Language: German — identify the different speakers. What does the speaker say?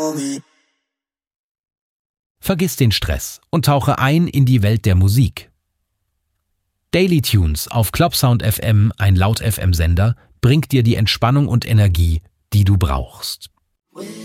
Speaker 1: Vergiss den Stress und tauche ein in die Welt der Musik. Daily Tunes auf Clubsound FM, ein Laut-FM-Sender, bringt dir die Entspannung und Energie, die du brauchst.